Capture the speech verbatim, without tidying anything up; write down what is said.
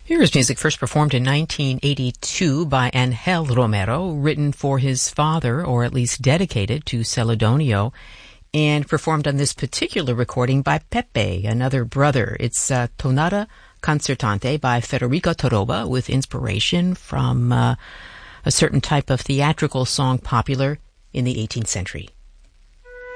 Here is music first performed in nineteen eighty-two by Angel Romero, written for his father, or at least dedicated to Celedonio, and performed on this particular recording by Pepe, another brother. It's uh, Tonada Concertante by Federico Toroba, with inspiration from uh, a certain type of theatrical song popular in the eighteenth century.